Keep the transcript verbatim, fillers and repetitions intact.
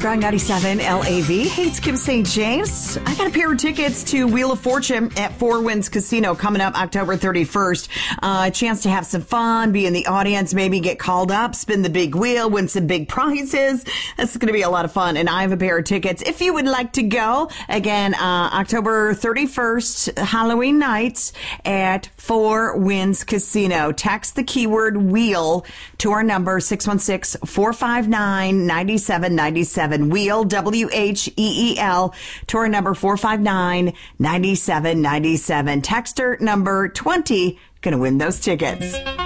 Strong ninety-seven L A V. Hey, it's Kim Saint James. I got a pair of tickets to Wheel of Fortune at Four Winds Casino coming up October thirty-first. Uh, a chance to have some fun, be in the audience, maybe get called up, spin the big wheel, win some big prizes. This is going to be a lot of fun, and I have a pair of tickets. If you would like to go, again, uh, October thirty-first, Halloween night at Four Winds Casino. Text the keyword wheel to our number six one six, four five nine, nine seven nine seven. Wheel, W H E E L, to our number four five nine, nine seven nine seven. Texter number twenty, gonna win those tickets.